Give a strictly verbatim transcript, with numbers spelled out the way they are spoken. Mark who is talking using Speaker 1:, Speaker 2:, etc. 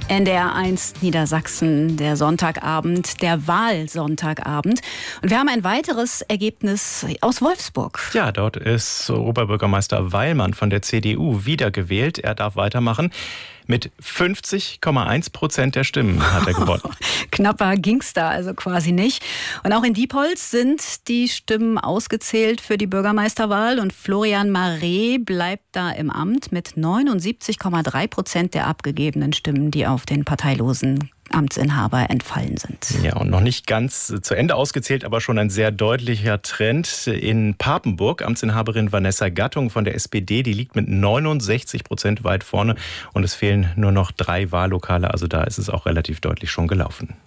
Speaker 1: N D R eins Niedersachsen, der Sonntagabend, der Wahlsonntagabend. Und wir haben ein weiteres Ergebnis aus Wolfsburg.
Speaker 2: Ja, dort ist Oberbürgermeister Weilmann von der C D U wiedergewählt. Er darf weitermachen. Mit fünfzig Komma eins Prozent der Stimmen hat er gewonnen.
Speaker 1: Knapper ging's da also quasi nicht. Und auch in Diepholz sind die Stimmen ausgezählt für die Bürgermeisterwahl. Und Florian Maré bleibt da im Amt mit neunundsiebzig Komma drei Prozent der abgegebenen Stimmen, die auf den parteilosen Amtsinhaber entfallen sind.
Speaker 2: Ja, und noch nicht ganz zu Ende ausgezählt, aber schon ein sehr deutlicher Trend. In Papenburg, Amtsinhaberin Vanessa Gattung von der S P D, die liegt mit neunundsechzig Prozent weit vorne und es fehlen nur noch drei Wahllokale, also da ist es auch relativ deutlich schon gelaufen.